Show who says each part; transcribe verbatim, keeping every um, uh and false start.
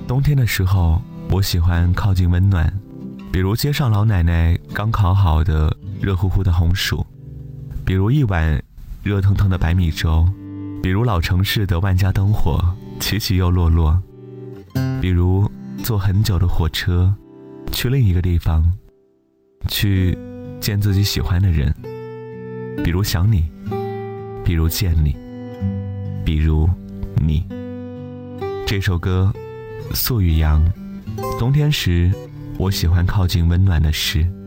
Speaker 1: 冬天的时候，我喜欢靠近温暖，比如街上老奶奶刚烤好的热乎乎的红薯，比如一碗热腾腾的白米粥，比如老城市的万家灯火起起又落落，比如坐很久的火车去另一个地方，去见自己喜欢的人，比如想你，比如见你，比如你。这首歌素与阳，冬天时我喜欢靠近温暖的事。